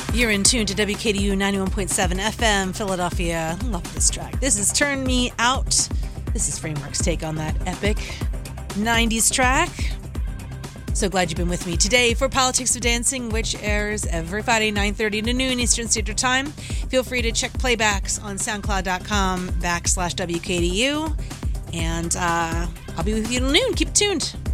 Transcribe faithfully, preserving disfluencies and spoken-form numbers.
You're in tune to W K D U ninety-one point seven F M, Philadelphia. Love this track. This is Turn Me Out. This is Framework's take on that epic nineties track. So glad you've been with me today for Politics of Dancing, which airs every Friday, nine thirty to noon Eastern Standard Time. Feel free to check playbacks on soundcloud.com backslash WKDU. And uh, I'll be with you till noon. Keep tuned.